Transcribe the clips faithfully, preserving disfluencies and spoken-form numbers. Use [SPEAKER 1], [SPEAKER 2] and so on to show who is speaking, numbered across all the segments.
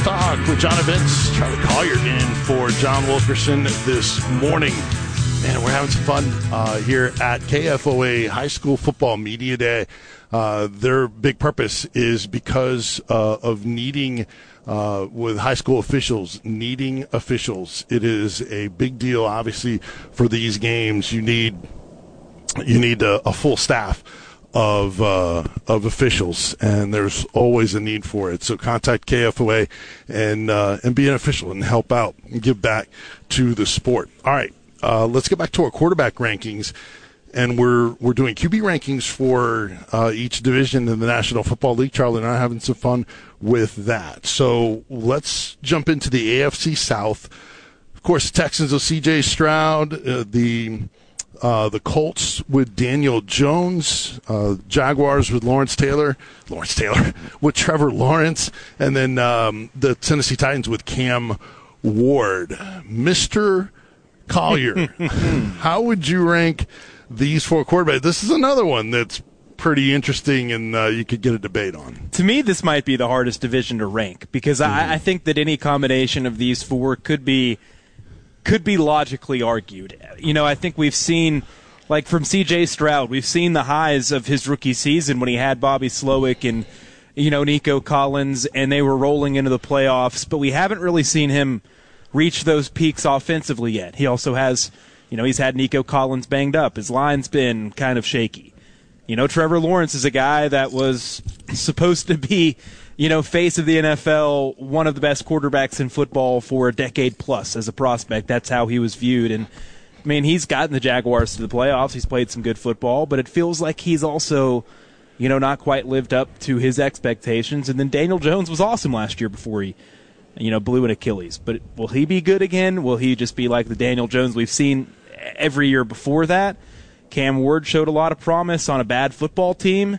[SPEAKER 1] Talk with John Events. Charlie Collier in for John Wilkerson this morning. Man, we're having some fun uh, here at K F O A High School Football Media Day. Uh, their big purpose is because uh, of needing, uh, with high school officials, needing officials. It is a big deal, obviously, for these games. You need you need a, a full staff of uh, of officials, and there's always a need for it. So contact K F O A and uh, and be an official and help out and give back to the sport. All right, uh, let's get back to our quarterback rankings, and we're we're doing Q B rankings for uh, each division in the National Football League. Charlie and I are having some fun with that. So let's jump into the A F C South. Of course, the Texans with C J Stroud, uh, the Uh, the Colts with Daniel Jones, uh, Jaguars with Lawrence Taylor, Lawrence Taylor with Trevor Lawrence, and then um, the Tennessee Titans with Cam Ward. Mister Collier, how would you rank these four quarterbacks? This is another one that's pretty interesting, and uh, you could get a debate on.
[SPEAKER 2] To me, this might be the hardest division to rank because mm-hmm. I, I think that any combination of these four could be could be logically argued. You know, I think we've seen, like from C J Stroud, we've seen the highs of his rookie season when he had Bobby Slowick and, you know, Nico Collins, and they were rolling into the playoffs, but we haven't really seen him reach those peaks offensively yet. He also has, you know, he's had Nico Collins banged up. His line's been kind of shaky. You know, Trevor Lawrence is a guy that was supposed to be, you know, face of the N F L, one of the best quarterbacks in football for a decade plus as a prospect. That's how he was viewed. And, I mean, he's gotten the Jaguars to the playoffs. He's played some good football, but it feels like he's also, you know, not quite lived up to his expectations. And then Daniel Jones was awesome last year before he, you know, blew an Achilles. But will he be good again? Will he just be like the Daniel Jones we've seen every year before that? Cam Ward showed a lot of promise on a bad football team.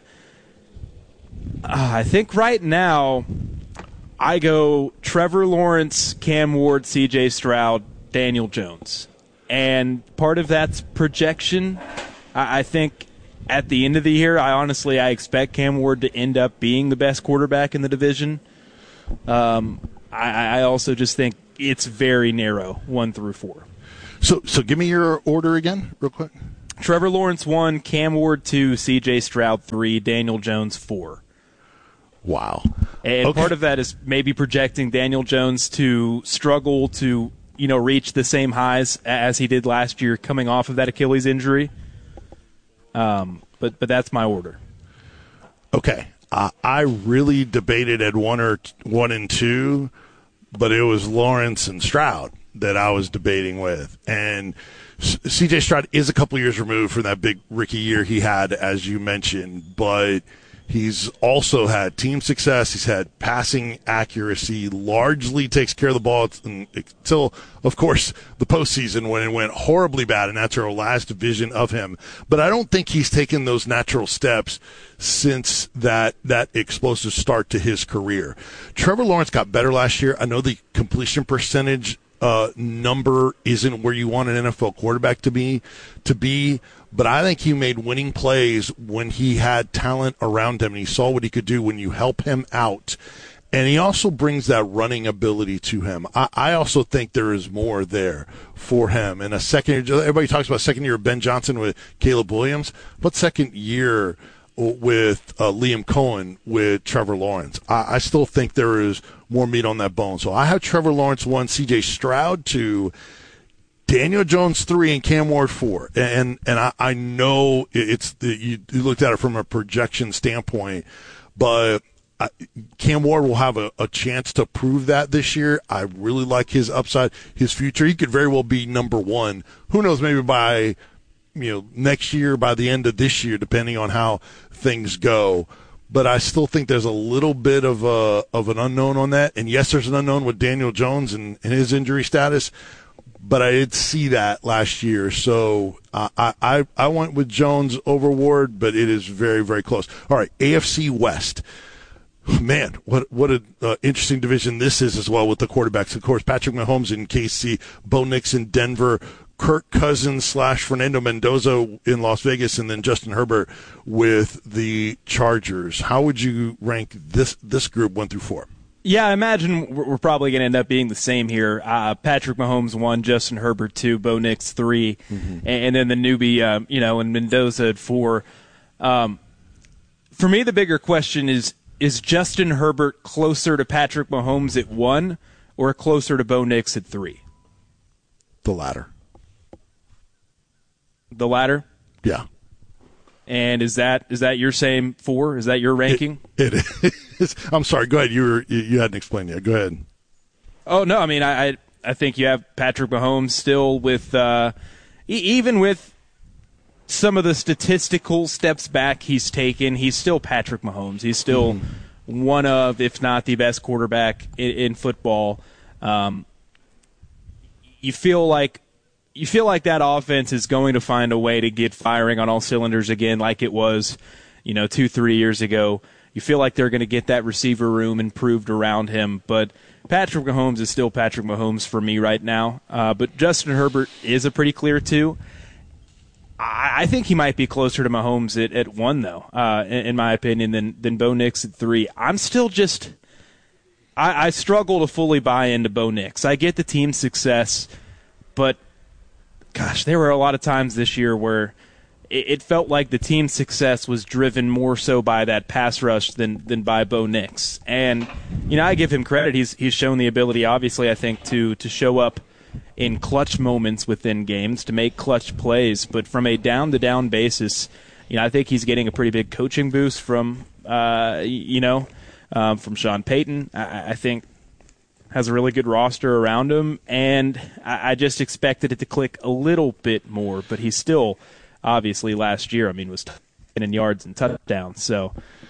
[SPEAKER 2] Uh, I think right now I go Trevor Lawrence, Cam Ward, C J Stroud, Daniel Jones. And part of that's projection. I, I think at the end of the year, I honestly I expect Cam Ward to end up being the best quarterback in the division. Um, I, I also just think it's very narrow, one through four.
[SPEAKER 1] So, so give me your order again, real quick.
[SPEAKER 2] Trevor Lawrence one, Cam Ward two, C J Stroud three, Daniel Jones four.
[SPEAKER 1] Wow.
[SPEAKER 2] And
[SPEAKER 1] okay.
[SPEAKER 2] part of that is maybe projecting Daniel Jones to struggle to, you know, reach the same highs as he did last year coming off of that Achilles injury. Um, but but that's my order.
[SPEAKER 1] Okay. Uh, I really debated at one or t- one and two, but it was Lawrence and Stroud that I was debating with. And C J Stroud is a couple years removed from that big rookie year he had, as you mentioned, but he's also had team success. He's had passing accuracy, largely takes care of the ball until, of course, the postseason when it went horribly bad, and that's our last vision of him. But I don't think he's taken those natural steps since that, that explosive start to his career. Trevor Lawrence got better last year. I know the completion percentage uh, number isn't where you want an N F L quarterback to be, to be, but I think he made winning plays when he had talent around him, and he saw what he could do when you help him out. And he also brings that running ability to him. I, I also think there is more there for him. And a second year, everybody talks about second year of Ben Johnson with Caleb Williams. What second year with uh, Liam Cohen with Trevor Lawrence? I, I still think there is more meat on that bone. So I have Trevor Lawrence one, C J Stroud two, Daniel Jones three, and Cam Ward four. And and I, I know it's the, you, you looked at it from a projection standpoint, but I, Cam Ward will have a, a chance to prove that this year. I really like his upside, his future. He could very well be number one. Who knows, maybe by you know next year, by the end of this year, depending on how things go. But I still think there's a little bit of a of an unknown on that. And yes, there's an unknown with Daniel Jones and, and his injury status. But I did see that last year, so uh, I, I I went with Jones over Ward, but it is very, very close. All right, A F C West. Man, what what an uh, interesting division this is as well with the quarterbacks. Of course, Patrick Mahomes in K C, Bo Nix in Denver, Kirk Cousins slash Fernando Mendoza in Las Vegas, and then Justin Herbert with the Chargers. How would you rank this this group one through four?
[SPEAKER 2] Yeah, I imagine we're probably going to end up being the same here. Uh, Patrick Mahomes one, Justin Herbert two, Bo Nix three, mm-hmm. and then the newbie, um, you know, and Mendoza at four. Um, for me, the bigger question is, is Justin Herbert closer to Patrick Mahomes at one or closer to Bo Nix at three?
[SPEAKER 1] The latter.
[SPEAKER 2] The latter?
[SPEAKER 1] Yeah.
[SPEAKER 2] And is that is that your same four? Is that your ranking?
[SPEAKER 1] It, it is. I'm sorry. Go ahead. You were you, you hadn't explained yet. Go ahead.
[SPEAKER 2] Oh no. I mean, I I, I think you have Patrick Mahomes still with uh, e- even with some of the statistical steps back he's taken. He's still Patrick Mahomes. He's still mm-hmm. one of, if not the best quarterback in, in football. Um, you feel like. You feel like that offense is going to find a way to get firing on all cylinders again like it was, you know, two, three years ago. You feel like they're going to get that receiver room improved around him. But Patrick Mahomes is still Patrick Mahomes for me right now. Uh, but Justin Herbert is a pretty clear two. I, I think he might be closer to Mahomes at, at one, though, uh, in, in my opinion, than, than Bo Nix at three. I'm still just I, – I struggle to fully buy into Bo Nix. I get the team's success, but – gosh, there were a lot of times this year where it, it felt like the team's success was driven more so by that pass rush than than by Bo Nix. And, you know, I give him credit. He's he's shown the ability, obviously, I think, to to show up in clutch moments within games, to make clutch plays. But from a down-to-down basis, you know, I think he's getting a pretty big coaching boost from, uh, you know, um, from Sean Payton. I, I think has a really good roster around him, and I, I just expected it to click a little bit more, but he's still, obviously, last year, I mean, was in yards and touchdowns, so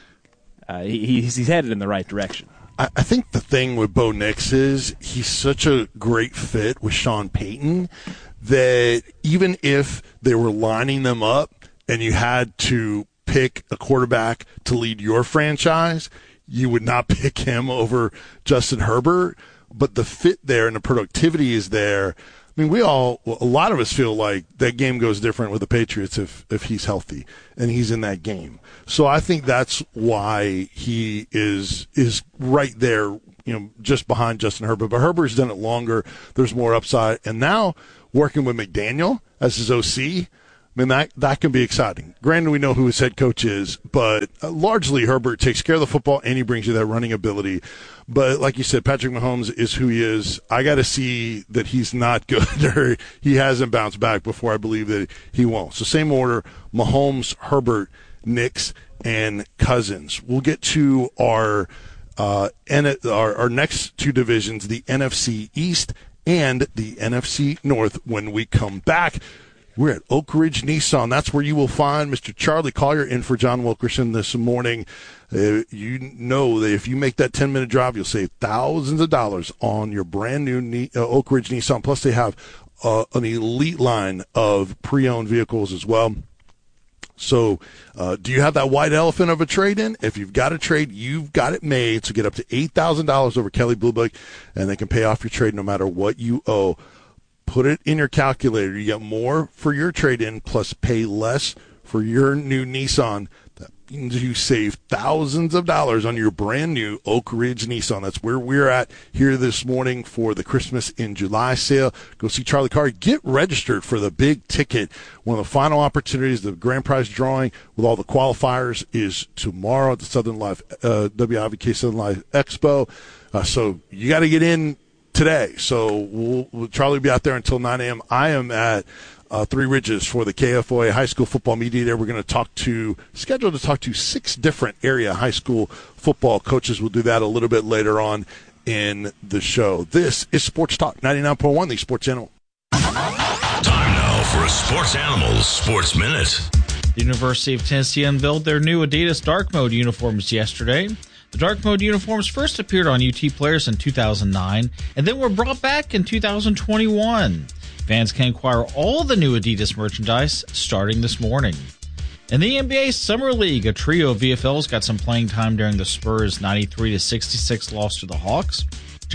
[SPEAKER 2] uh, he, he's, he's headed in the right direction.
[SPEAKER 1] I, I think the thing with Bo Nix is he's such a great fit with Sean Payton that even if they were lining them up and you had to pick a quarterback to lead your franchise, you would not pick him over Justin Herbert, but the fit there and the productivity is there. I mean, we all, a lot of us feel like that game goes different with the Patriots if, if he's healthy and he's in that game. So I think that's why he is, is right there, you know, just behind Justin Herbert. But Herbert's done it longer. There's more upside. And now working with McDaniel as his O C, I mean, that, that can be exciting. Granted, we know who his head coach is, but uh, largely Herbert takes care of the football and he brings you that running ability. But like you said, Patrick Mahomes is who he is. I got to see that he's not good or he hasn't bounced back before I believe that he won't. So same order, Mahomes, Herbert, Nix, and Cousins. We'll get to our, uh, N- our, our next two divisions, the N F C East and the N F C North, when we come back. We're at Oak Ridge Nissan. That's where you will find Mister Charlie Collier in for John Wilkerson this morning. Uh, you know that if you make that ten-minute drive, you'll save thousands of dollars on your brand-new Ni- uh, Oak Ridge Nissan. Plus, they have uh, an elite line of pre-owned vehicles as well. So uh, do you have that white elephant of a trade-in? If you've got a trade, you've got it made. So get up to eight thousand dollars over Kelly Blue Book, and they can pay off your trade no matter what you owe. Put it in your calculator. You get more for your trade-in plus pay less for your new Nissan. That means you save thousands of dollars on your brand-new Oak Ridge Nissan. That's where we're at here this morning for the Christmas in July sale. Go see Charlie Carr. Get registered for the big ticket. One of the final opportunities, the grand prize drawing with all the qualifiers, is tomorrow at the Southern Life, uh, W I V K Southern Life Expo. Uh, so you got to get in today. So we'll, we'll Charlie will be out there until nine a.m. I am at uh, Three Ridges for the K F O A High School Football Media Day. We're going to talk to, scheduled to talk to six different area high school football coaches. We'll do that a little bit later on in the show. This is Sports Talk ninety-nine point one, the Sports Animal.
[SPEAKER 3] Time now for a Sports Animals Sports Minute.
[SPEAKER 4] The University of Tennessee unveiled their new Adidas Dark Mode uniforms yesterday. The Dark Mode uniforms first appeared on U T players in two thousand nine and then were brought back in two thousand twenty-one. Fans can acquire all the new Adidas merchandise starting this morning. In the N B A Summer League, a trio of V F Ls got some playing time during the Spurs' ninety-three to sixty-six loss to the Hawks.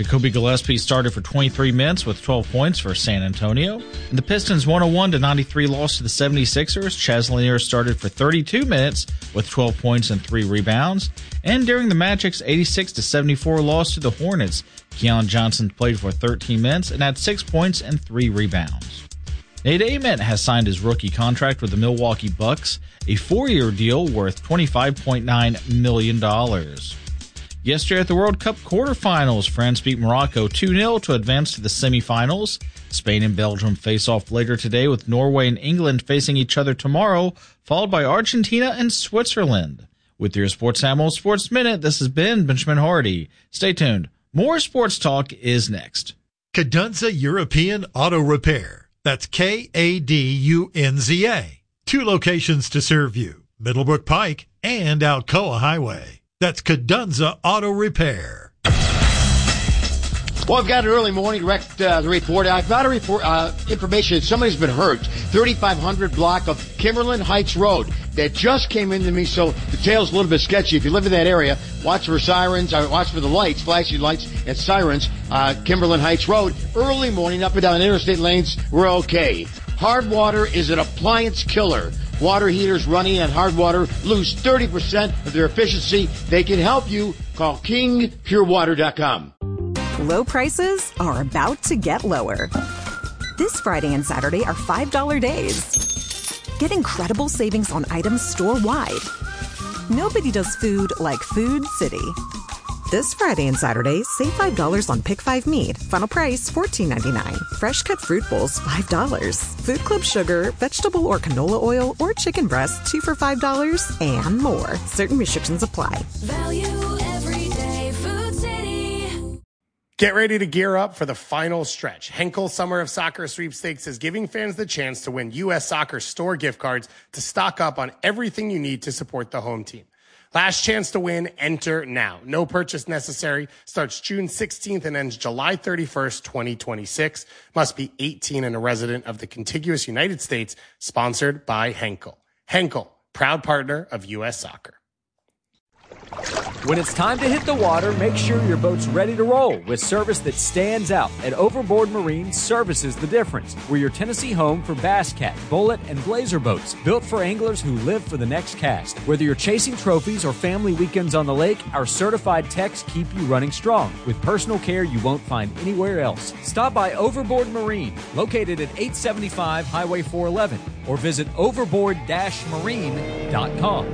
[SPEAKER 4] Jacoby Gillespie started for twenty-three minutes with twelve points for San Antonio. And the Pistons' one oh one to ninety-three loss to the seventy-sixers. Chaz Lanier started for thirty-two minutes with twelve points and three rebounds. And during the Magic's eighty-six to seventy-four loss to the Hornets, Keon Johnson played for thirteen minutes and had six points and three rebounds. Nate Ament has signed his rookie contract with the Milwaukee Bucks, a four-year deal worth twenty-five point nine million dollars. Yesterday at the World Cup quarterfinals, France beat Morocco two nil to advance to the semifinals. Spain and Belgium face off later today, with Norway and England facing each other tomorrow, followed by Argentina and Switzerland. With your Sports Animal Sports Minute, this has been Benjamin Hardy. Stay tuned. More sports talk is next.
[SPEAKER 5] Cadunza European Auto Repair. That's K A D U N Z A. Two locations to serve you, Middlebrook Pike and Alcoa Highway. That's Cadunza Auto Repair.
[SPEAKER 6] Well, I've got an early morning direct uh, the report. I've got a report uh, information that somebody's been hurt. thirty-five hundred block of Kimberlin Heights Road that just came into me, so the tale's a little bit sketchy. If you live in that area, watch for sirens, or watch for the lights, flashing lights and sirens. Uh, Kimberlin Heights Road, early morning, up and down interstate lanes, we're okay. Hard water is an appliance killer. Water heaters running on hard water lose thirty percent of their efficiency. They can help you. Call king pure water dot com.
[SPEAKER 7] Low prices are about to get lower. This Friday and Saturday are five dollar days. Get incredible savings on items store-wide. Nobody does food like Food City. This Friday and Saturday, save five dollars on Pick five meat. Final price fourteen ninety-nine. Fresh cut fruit bowls, five dollars. Food Club sugar, vegetable or canola oil, or chicken breast, two for five dollars, and more. Certain restrictions apply.
[SPEAKER 8] Value every day, Food City.
[SPEAKER 9] Get ready to gear up for the final stretch. Henkel Summer of Soccer Sweepstakes is giving fans the chance to win U S Soccer store gift cards to stock up on everything you need to support the home team. Last chance to win, enter now. No purchase necessary. Starts June sixteenth and ends July thirty-first, twenty twenty-six. Must be eighteen and a resident of the contiguous United States. Sponsored by Henkel. Henkel, proud partner of U S Soccer.
[SPEAKER 10] When it's time to hit the water, make sure your boat's ready to roll with service that stands out. At Overboard Marine, service is the difference. We're your Tennessee home for Bass Cat, Bullet, and Blazer boats, built for anglers who live for the next cast. Whether you're chasing trophies or family weekends on the lake, our certified techs keep you running strong with personal care you won't find anywhere else. Stop by Overboard Marine, located at eight seventy-five Highway four eleven, or visit overboard dash marine dot com.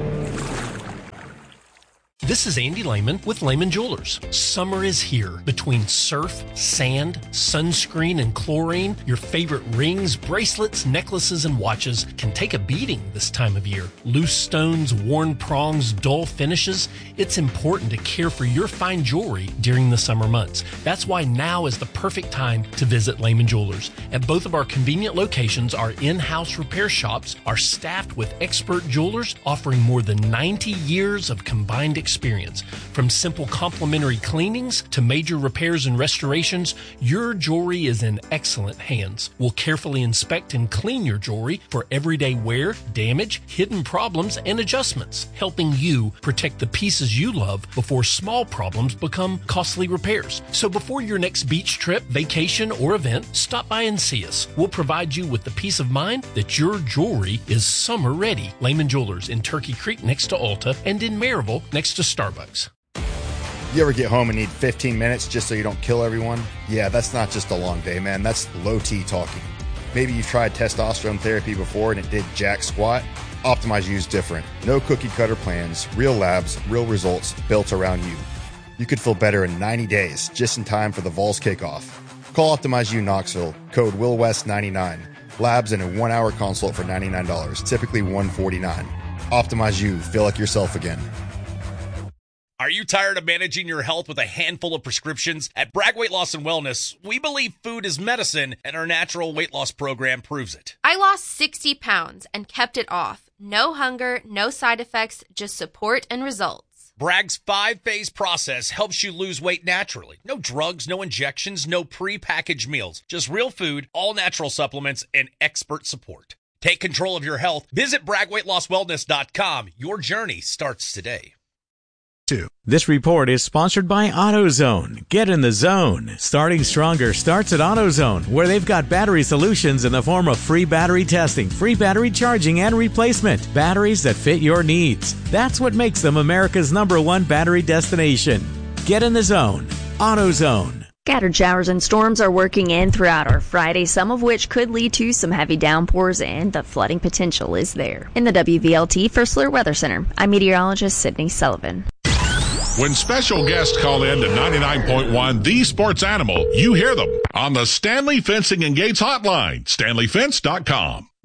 [SPEAKER 11] This is Andy Lehman with Lehman Jewelers. Summer is here. Between surf, sand, sunscreen, and chlorine, your favorite rings, bracelets, necklaces, and watches can take a beating this time of year. Loose stones, worn prongs, dull finishes. It's important to care for your fine jewelry during the summer months. That's why now is the perfect time to visit Lehman Jewelers. At both of our convenient locations, our in-house repair shops are staffed with expert jewelers offering more than ninety years of combined experience. Experience. From simple complimentary cleanings to major repairs and restorations, your jewelry is in excellent hands. We'll carefully inspect and clean your jewelry for everyday wear, damage, hidden problems, and adjustments, helping you protect the pieces you love before small problems become costly repairs. So before your next beach trip, vacation, or event, stop by and see us. We'll provide you with the peace of mind that your jewelry is summer ready. Lehman Jewelers in Turkey Creek next to Alta and in Maryville next to Starbucks.
[SPEAKER 12] You ever get home and need fifteen minutes just so you don't kill everyone? Yeah, that's not just a long day, man. That's low T talking. Maybe you've tried testosterone therapy before and it did jack squat. Optimize U's different. No cookie cutter plans, real labs, real results built around you. You could feel better in ninety days, just in time for the Vols kickoff. Call Optimize U Knoxville, code Will West ninety-nine. Labs and a one-hour consult for ninety-nine dollars, typically one hundred forty-nine dollars. Optimize U, feel like yourself again.
[SPEAKER 13] Are you tired of managing your health with a handful of prescriptions? At Bragg Weight Loss and Wellness, we believe food is medicine, and our natural weight loss program proves it.
[SPEAKER 14] I lost sixty pounds and kept it off. No hunger, no side effects, just support and results.
[SPEAKER 13] Bragg's five-phase process helps you lose weight naturally. No drugs, no injections, no pre-packaged meals. Just real food, all natural supplements, and expert support. Take control of your health. Visit bragg weight loss wellness dot com. Your journey starts today.
[SPEAKER 15] This report is sponsored by AutoZone. Get in the zone. Starting Stronger starts at AutoZone, where they've got battery solutions in the form of free battery testing, free battery charging, and replacement. Batteries that fit your needs. That's what makes them America's number one battery destination. Get in the zone. AutoZone.
[SPEAKER 16] Scattered showers and storms are working in throughout our Friday, some of which could lead to some heavy downpours, and the flooding potential is there. In the W V L T First Alert Weather Center, I'm meteorologist Sydney Sullivan.
[SPEAKER 17] When special guests call in to ninety-nine point one The Sports Animal, you hear them on the Stanley Fencing and Gates hotline, stanley fence dot com.